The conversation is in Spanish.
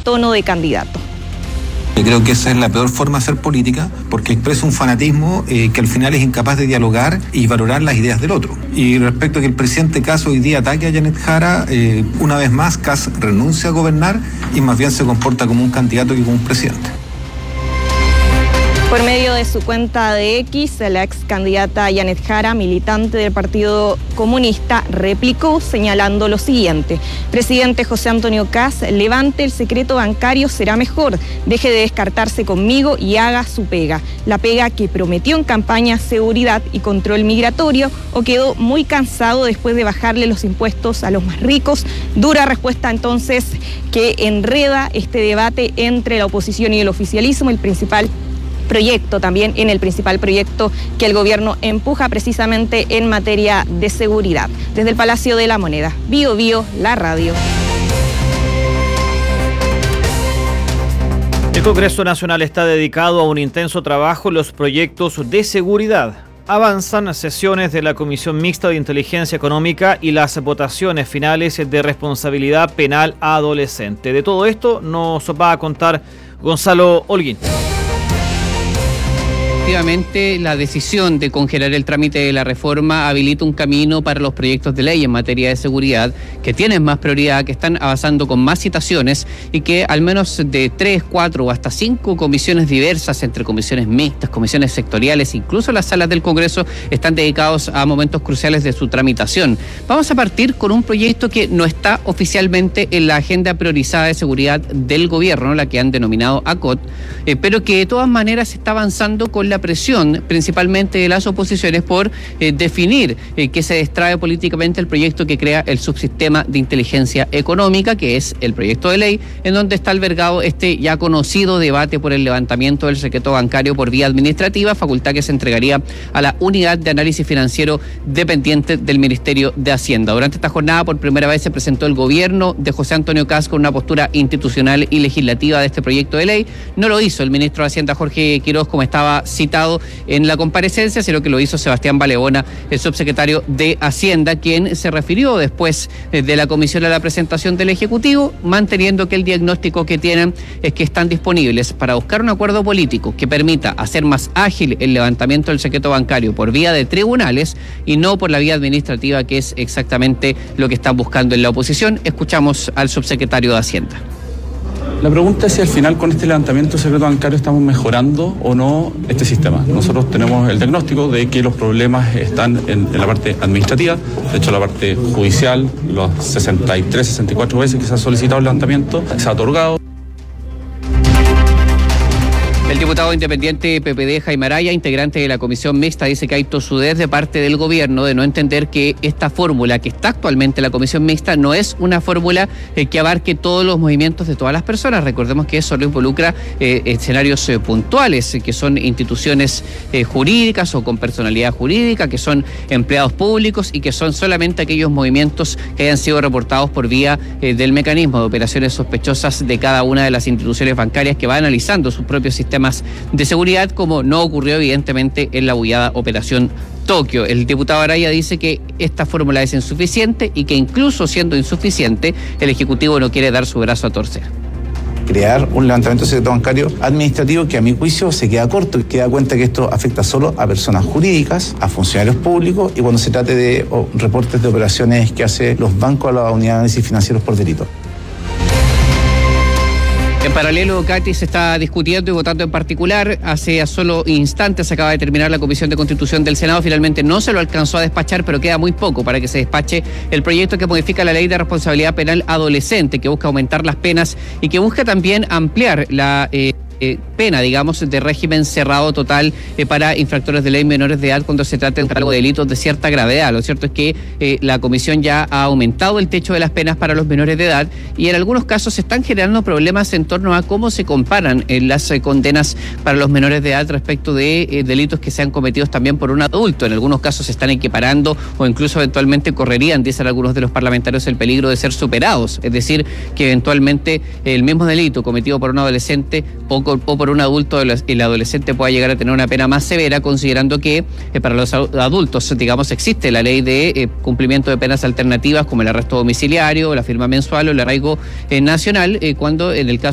tono de candidato. Yo creo que esa es la peor forma de hacer política, porque expresa un fanatismo que al final es incapaz de dialogar y valorar las ideas del otro. Y respecto a que el presidente Kast hoy día ataque a Janet Jara, una vez más Kast renuncia a gobernar y más bien se comporta como un candidato que como un presidente. Por medio de su cuenta de X, la ex candidata Janet Jara, militante del Partido Comunista, replicó señalando lo siguiente: presidente José Antonio Kast, levante el secreto bancario, será mejor, deje de descartarse conmigo y haga su pega. La pega que prometió en campaña, seguridad y control migratorio, o quedó muy cansado después de bajarle los impuestos a los más ricos. Dura respuesta entonces que enreda este debate entre la oposición y el oficialismo, el principal proyecto que el gobierno empuja precisamente en materia de seguridad. Desde el Palacio de la Moneda, Bío Bío, la radio. El Congreso Nacional está dedicado a un intenso trabajo en los proyectos de seguridad. Avanzan sesiones de la Comisión Mixta de Inteligencia Económica y las votaciones finales de responsabilidad penal adolescente. De todo esto nos va a contar Gonzalo Holguín. Efectivamente, la decisión de congelar el trámite de la reforma habilita un camino para los proyectos de ley en materia de seguridad que tienen más prioridad, que están avanzando con más citaciones y que al menos de 3, 4 o hasta 5 comisiones diversas, entre comisiones mixtas, comisiones sectoriales, incluso las salas del Congreso, están dedicados a momentos cruciales de su tramitación. Vamos a partir con un proyecto que no está oficialmente en la agenda priorizada de seguridad del gobierno, la que han denominado ACOT, pero que de todas maneras está avanzando con la presión principalmente de las oposiciones por definir que se destrabe políticamente el proyecto que crea el subsistema de inteligencia económica, que es el proyecto de ley en donde está albergado este ya conocido debate por el levantamiento del secreto bancario por vía administrativa, facultad que se entregaría a la unidad de análisis financiero dependiente del Ministerio de Hacienda. Durante esta jornada por primera vez se presentó el gobierno de José Antonio Kast con una postura institucional y legislativa de este proyecto de ley. No lo hizo el ministro de Hacienda Jorge Quiroz, como estaba citado en la comparecencia, sino que lo hizo Sebastián Baleona, el subsecretario de Hacienda, quien se refirió después de la comisión a la presentación del Ejecutivo, manteniendo que el diagnóstico que tienen es que están disponibles para buscar un acuerdo político que permita hacer más ágil el levantamiento del secreto bancario por vía de tribunales y no por la vía administrativa, que es exactamente lo que están buscando en la oposición. Escuchamos al subsecretario de Hacienda. La pregunta es si al final con este levantamiento del secreto bancario estamos mejorando o no este sistema. Nosotros tenemos el diagnóstico de que los problemas están en la parte administrativa, de hecho la parte judicial, los 63, 64 veces que se ha solicitado el levantamiento, se ha otorgado. El diputado independiente PPD Jaime Araya, integrante de la comisión mixta, dice que hay tosudez de parte del gobierno de no entender que esta fórmula que está actualmente en la comisión mixta no es una fórmula que abarque todos los movimientos de todas las personas. Recordemos que eso solo involucra escenarios puntuales, que son instituciones jurídicas o con personalidad jurídica, que son empleados públicos y que son solamente aquellos movimientos que hayan sido reportados por vía del mecanismo de operaciones sospechosas de cada una de las instituciones bancarias que va analizando sus propios sistemas de seguridad, como no ocurrió evidentemente en la bullada Operación Tokio. El diputado Araya dice que esta fórmula es insuficiente y que incluso siendo insuficiente, el Ejecutivo no quiere dar su brazo a torcer. Crear un levantamiento de secreto bancario administrativo que a mi juicio se queda corto y que da cuenta que esto afecta solo a personas jurídicas, a funcionarios públicos y cuando se trate de reportes de operaciones que hacen los bancos a la unidad de análisis financieros por delito. En paralelo, Katy, se está discutiendo y votando en particular. Hace solo instantes acaba de terminar la Comisión de Constitución del Senado. Finalmente no se lo alcanzó a despachar, pero queda muy poco para que se despache el proyecto que modifica la Ley de Responsabilidad Penal Adolescente, que busca aumentar las penas y que busca también ampliar la pena, digamos, de régimen cerrado total para infractores de ley menores de edad cuando se trata de cargo de delitos de cierta gravedad. Lo cierto es que la Comisión ya ha aumentado el techo de las penas para los menores de edad y en algunos casos se están generando problemas en torno a cómo se comparan las condenas para los menores de edad respecto de delitos que sean cometidos también por un adulto. En algunos casos se están equiparando o incluso eventualmente correrían, dicen algunos de los parlamentarios, el peligro de ser superados. Es decir, que eventualmente el mismo delito cometido por un adolescente o por un adulto, el adolescente pueda llegar a tener una pena más severa, considerando que para los adultos, digamos, existe la ley de cumplimiento de penas alternativas como el arresto domiciliario, la firma mensual o el arraigo nacional, cuando en el caso